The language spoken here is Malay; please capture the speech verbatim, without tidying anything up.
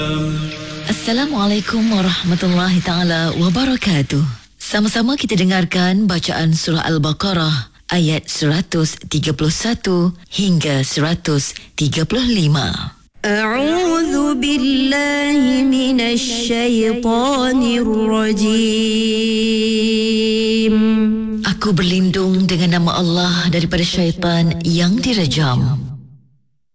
Assalamualaikum warahmatullahi taala wabarakatuh. Sama-sama kita dengarkan bacaan surah Al-Baqarah ayat seratus tiga puluh satu hingga seratus tiga puluh lima. A'udzu billahi minasy syaithanir rajim. Aku berlindung dengan nama Allah daripada syaitan yang dirajam.